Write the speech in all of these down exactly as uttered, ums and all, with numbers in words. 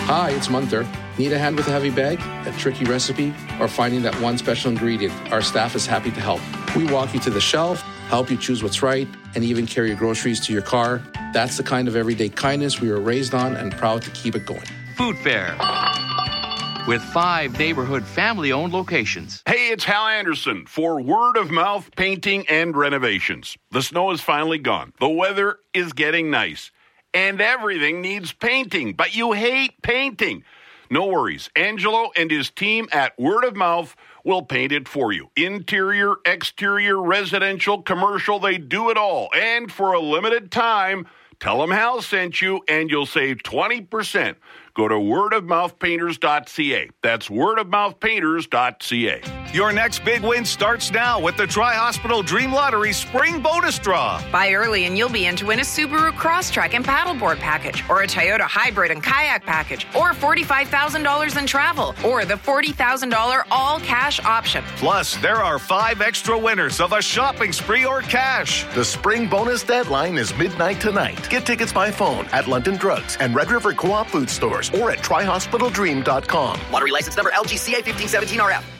Hi, it's Munther. Need a hand with a heavy bag, a tricky recipe, or finding that one special ingredient? Our staff is happy to help. We walk you to the shelf, help you choose what's right, and even carry your groceries to your car. That's the kind of everyday kindness we were raised on and proud to keep it going. Food Fair, with five neighborhood family-owned locations. Hey, it's Hal Anderson for Word of Mouth Painting and Renovations. The snow is finally gone. The weather is getting nice. And everything needs painting, but you hate painting. No worries. Angelo and his team at Word of Mouth will paint it for you. Interior, exterior, residential, commercial, they do it all. And for a limited time, tell them Hal sent you and you'll save twenty percent. Go to word of mouth painters dot c a. That's word of mouth painters dot c a. Your next big win starts now with the Tri-Hospital Dream Lottery Spring Bonus Draw. Buy early and you'll be in to win a Subaru Crosstrek and paddleboard package, or a Toyota Hybrid and kayak package, or forty-five thousand dollars in travel, or the forty thousand dollars all-cash option. Plus, there are five extra winners of a shopping spree or cash. The spring bonus deadline is midnight tonight. Get tickets by phone at London Drugs and Red River Co-op food stores or at tri hospital dream dot com. Lottery license number L G C A fifteen seventeen R F.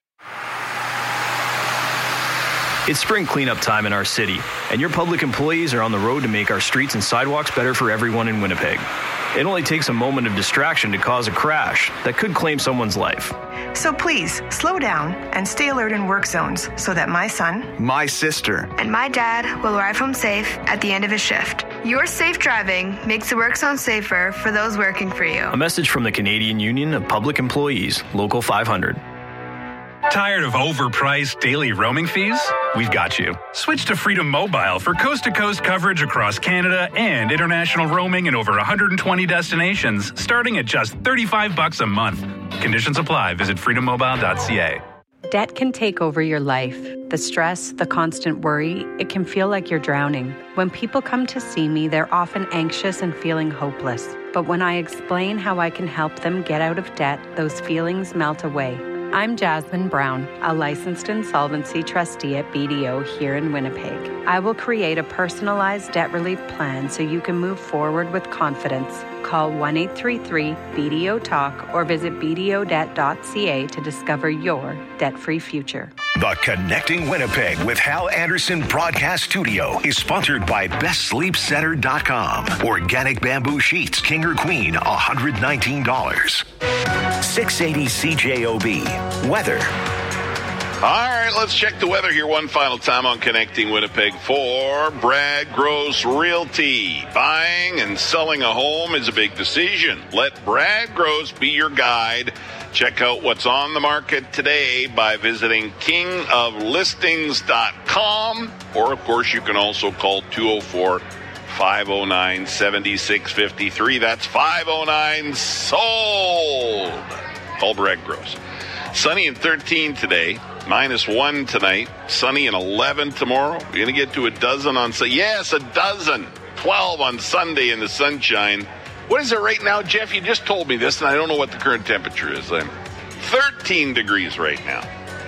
It's spring cleanup time in our city, and your public employees are on the road to make our streets and sidewalks better for everyone in Winnipeg. It only takes a moment of distraction to cause a crash that could claim someone's life. So please, slow down and stay alert in work zones so that my son, my sister, and my dad will arrive home safe at the end of his shift. Your safe driving makes the work zone safer for those working for you. A message from the Canadian Union of Public Employees, Local five hundred. Tired of overpriced daily roaming fees? We've got you. Switch to Freedom Mobile for coast-to-coast coverage across Canada and international roaming in over one hundred twenty destinations, starting at just thirty-five bucks a month. Conditions apply. Visit freedom mobile dot c a. Debt can take over your life. The stress, the constant worry, it can feel like you're drowning. When people come to see me, they're often anxious and feeling hopeless. But when I explain how I can help them get out of debt, those feelings melt away. I'm Jasmine Brown, a licensed insolvency trustee at B D O here in Winnipeg. I will create a personalized debt relief plan so you can move forward with confidence. Call one eight three three B D O talk or visit b d o debt dot c a to discover your debt-free future. The Connecting Winnipeg with Hal Anderson Broadcast Studio is sponsored by best sleep center dot com. Organic bamboo sheets, king or queen, one hundred nineteen dollars. six eighty C J O B. Weather. All right, let's check the weather here one final time on Connecting Winnipeg for Brad Gross Realty. Buying and selling a home is a big decision. Let Brad Gross be your guide. Check out what's on the market today by visiting king of listings dot com. Or, of course, you can also call two oh four, five oh nine, seven six five three. That's five oh nine sold. Call Brad Gross. Sunny and thirteen today. Minus one tonight. Sunny and eleven tomorrow. We're going to get to a dozen on Sunday. Yes, a dozen. twelve on Sunday in the sunshine. What is it right now, Jeff? You just told me this, and I don't know what the current temperature is. I'm thirteen degrees right now.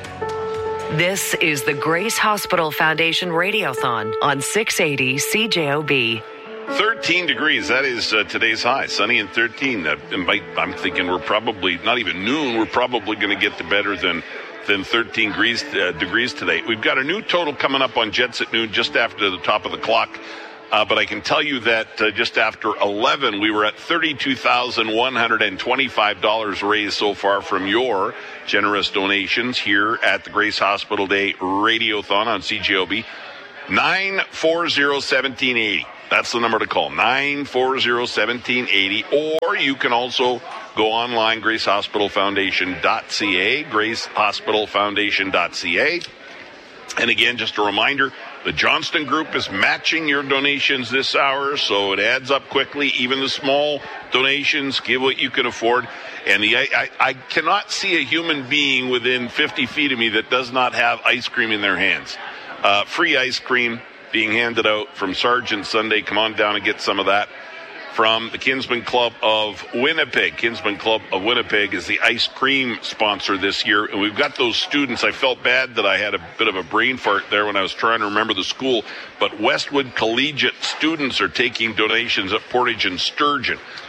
This is the Grace Hospital Foundation Radiothon on six eighty C J O B. thirteen degrees. That is uh, today's high. Sunny and thirteen. Uh, might, I'm thinking we're probably, not even noon, we're probably going to get to better than than thirteen degrees, uh, degrees today. We've got a new total coming up on Jets at noon just after the top of the clock. Uh, but I can tell you that uh, just after eleven, we were at thirty-two thousand one hundred twenty-five dollars raised so far from your generous donations here at the Grace Hospital Day Radiothon on C J O B. nine four zero, one seven eight zero. That's the number to call, nine four zero, one seven eight zero. Or you can also go online, grace hospital foundation dot c a, grace hospital foundation dot c a. And again, just a reminder, the Johnston Group is matching your donations this hour, so it adds up quickly. Even the small donations, give what you can afford. And the, I, I, I cannot see a human being within fifty feet of me that does not have ice cream in their hands. Uh, free ice cream being handed out from Sergeant Sunday. Come on down and get some of that from the Kinsman Club of Winnipeg. Kinsman Club of Winnipeg is the ice cream sponsor this year. And we've got those students. I felt bad that I had a bit of a brain fart there when I was trying to remember the school. But Westwood Collegiate students are taking donations at Portage and Sturgeon.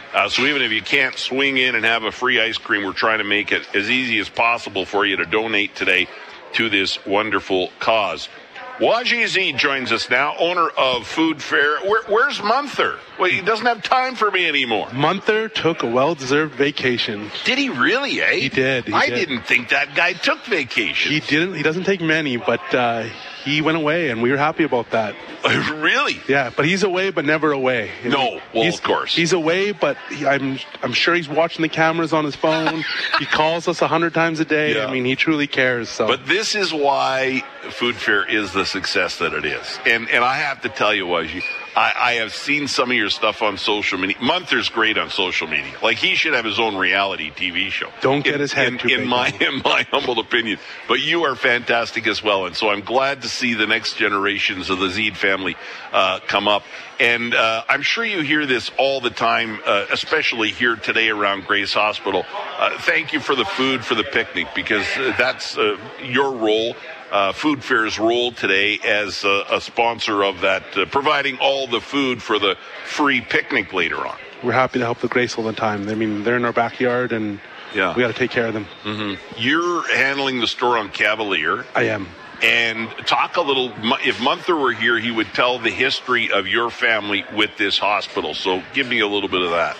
Uh, so even if you can't swing in and have a free ice cream, we're trying to make it as easy as possible for you to donate today to this wonderful cause. Wajee Z joins us now, owner of Food Fair. Where, where's Munther? Well, he doesn't have time for me anymore. Munther took a well-deserved vacation. Did he really, eh? He did. He I did. didn't think that guy took vacation. He didn't. He doesn't take many, but uh, he went away, and we were happy about that. Really? Yeah, but he's away, but never away. And no, well, he's, of course. He's away, but he, I'm I'm sure he's watching the cameras on his phone. He calls us a hundred times a day. Yeah. I mean, he truly cares. So. But this is why Food Fair is the success that it is. And and I have to tell you, Wajee, I, I have seen some of your stuff on social media. Munther's great on social media. Like, he should have his own reality T V show. Don't get in, his head in, too in big. my in my humble opinion. But you are fantastic as well. And so I'm glad to see the next generations of the Zeed family uh, come up. And uh, I'm sure you hear this all the time, uh, especially here today around Grace Hospital. Uh, thank you for the food for the picnic, because uh, that's uh, your role. Uh, Food Fair's role today as uh, a sponsor of that, uh, providing all the food for the free picnic later on. We're happy to help the Grace all the time. I mean, they're in our backyard, and yeah. we got to take care of them. Mm-hmm. You're handling the store on Cavalier. I am. And talk a little, if Munther were here, he would tell the history of your family with this hospital. So give me a little bit of that.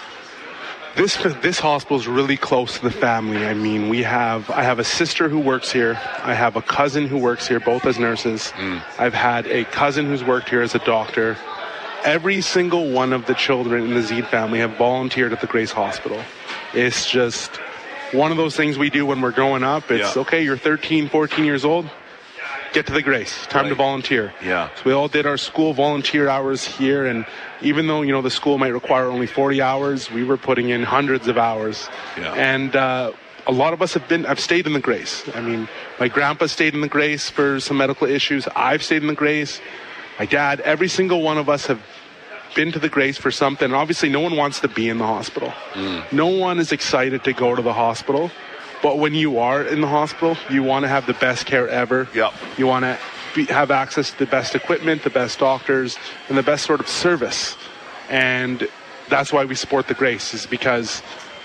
This this hospital is really close to the family. I mean, we have I have a sister who works here. I have a cousin who works here, both as nurses. Mm. I've had a cousin who's worked here as a doctor. Every single one of the children in the Zeed family have volunteered at the Grace Hospital. It's just one of those things we do when we're growing up. It's, yeah. okay, you're thirteen, fourteen years old. Get to the Grace. Time right. to volunteer. Yeah. So we all did our school volunteer hours here, and even though, you know, the school might require only forty hours, we were putting in hundreds of hours. Yeah. And uh, a lot of us have been, have stayed in the Grace. I mean, my grandpa stayed in the Grace for some medical issues. I've stayed in the Grace. My dad, every single one of us have been to the Grace for something. And obviously, no one wants to be in the hospital. Mm. No one is excited to go to the hospital. But when you are in the hospital, you want to have the best care ever. Yep. You want to be, have access to the best equipment, the best doctors, and the best sort of service. And that's why we support the Grace, is because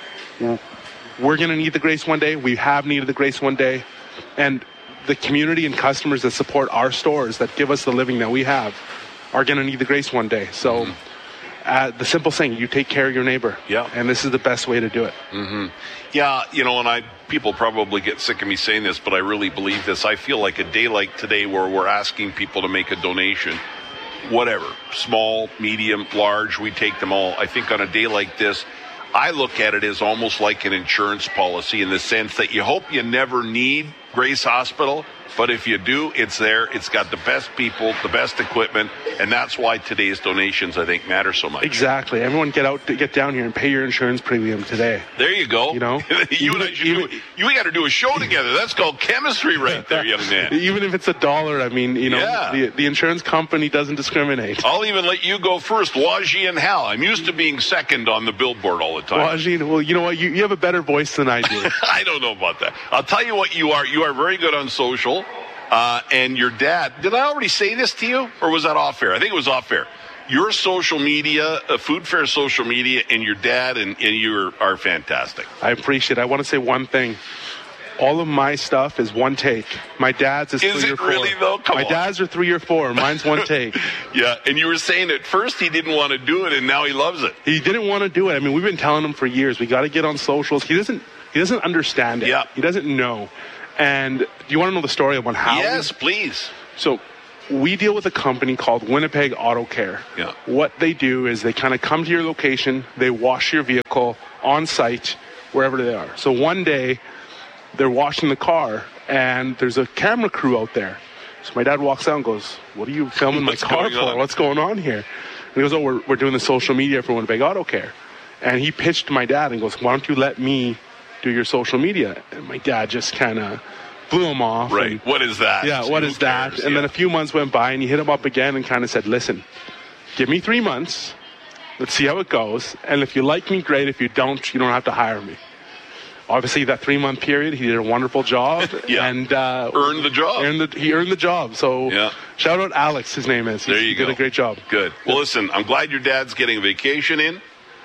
we're going to need the Grace one day. We have needed the Grace one day. And the community and customers that support our stores, that give us the living that we have, are going to need the Grace one day. So mm-hmm. uh, the simple saying, you take care of your neighbor. Yeah. And this is the best way to do it. Mm-hmm. Yeah, you know, and I people probably get sick of me saying this, but I really believe this. I feel like a day like today where we're asking people to make a donation, whatever, small, medium, large, we take them all. I think on a day like this, I look at it as almost like an insurance policy, in the sense that you hope you never need Grace Hospital, but if you do, it's there. It's got the best people, the best equipment, and that's why today's donations, I think, matter so much. Exactly. Everyone get out, get down here and pay your insurance premium today. There you go. You know, you and I should even, do, you, we got to do a show together. That's called chemistry right there, young man. Even if it's a dollar, I mean, you know, yeah. the, the insurance company doesn't discriminate. I'll even let you go first, Wajee and Hal. I'm used to being second on the billboard all the time. Wajee, well, you know what? You, you have a better voice than I do. I don't know about that. I'll tell you what you are. You are very good on social. Uh, and your dad, did I already say this to you, or was that off air? I think it was off air. Your social media, uh, Food Fair social media, and your dad and, and you are, are fantastic. I appreciate it. I want to say one thing. All of my stuff is one take. My dad's is, is three or four. Is it really, though? Come my on. dad's are three or four. Mine's one take. Yeah, and you were saying at first he didn't want to do it, and now he loves it. He didn't want to do it. I mean, we've been telling him for years, we got to get on socials. He doesn't, he doesn't understand it. Yeah. He doesn't know. And do you want to know the story about how? Yes, please. So we deal with a company called Winnipeg Auto Care. Yeah. What they do is they kind of come to your location, they wash your vehicle on site, wherever they are. So one day, they're washing the car, and there's a camera crew out there. So my dad walks out and goes, "What are you filming my car for? On? What's going on here?" And he goes, "Oh, we're, we're doing the social media for Winnipeg Auto Care." And he pitched to my dad and goes, "Why don't you let me do your social media?" And my dad just kind of blew him off. Right. And, what is that? Yeah, what Who is that? cares? And yeah. then a few months went by, and he hit him up again and kind of said, "Listen, give me three months. Let's see how it goes. And if you like me, great. If you don't, you don't have to hire me." Obviously, that three-month period, he did a wonderful job. yeah. And uh, earned the job. Earned the, he earned the job. So yeah. shout out Alex, his name is. He's, there you he go. did a great job. Good. Well, listen, I'm glad your dad's getting a vacation in.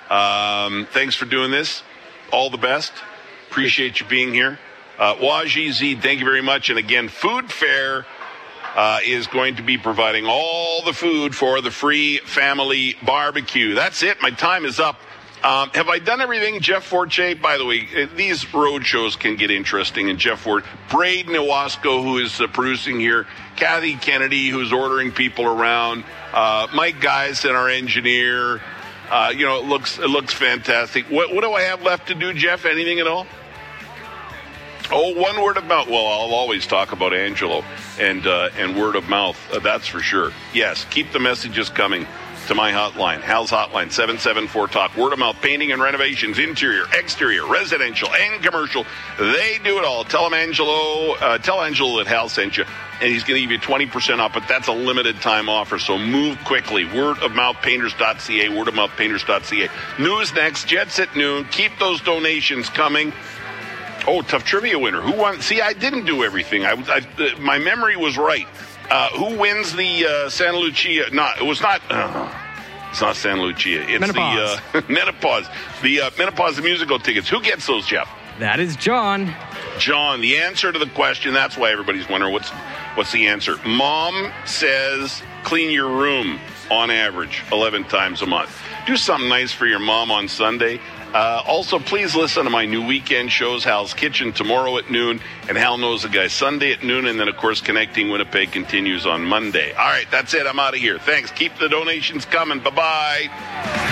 Um, thanks for doing this. All the best. Appreciate you being here. Uh, Waji Z, thank you very much. And again, Food Fair uh, is going to be providing all the food for the free family barbecue. That's it. My time is up. Um, have I done everything? Jeff Forte, by the way, these road shows can get interesting. And Jeff Ford, Braden Owasco, who is uh, producing here, Kathy Kennedy, who's ordering people around, uh, Mike Geisen, our engineer. Uh, you know, it looks it looks fantastic. What, what do I have left to do, Jeff? Anything at all? Oh, one word of mouth. Well, I'll always talk about Angelo and uh, and word of mouth. Uh, that's for sure. Yes, keep the messages coming to my hotline, Hal's hotline, seven seven four talk. Word of mouth, painting and renovations, interior, exterior, residential, and commercial. They do it all. Tell them Angelo, uh, tell Angelo that Hal sent you, and he's going to give you twenty percent off, but that's a limited time offer, so move quickly. word of mouth painters dot c a, word of mouth painters dot c a. News next, Jets at noon. Keep those donations coming. Oh, tough trivia winner. Who won? See, I didn't do everything. I, I my memory was right. Uh, who wins the uh, Santa Lucia? Not, it was not. Uh, it's not Santa Lucia. It's Menopause. the uh, Menopause. The uh, Menopause the musical tickets. Who gets those, Jeff? That is John. John. The answer to the question. That's why everybody's wondering what's what's the answer. Mom says clean your room on average eleven times a month. Do something nice for your mom on Sunday. Uh, also, please listen to my new weekend shows, Hal's Kitchen tomorrow at noon, and Hal Knows a Guy Sunday at noon, and then, of course, Connecting Winnipeg continues on Monday. All right, that's it. I'm out of here. Thanks. Keep the donations coming. Bye-bye.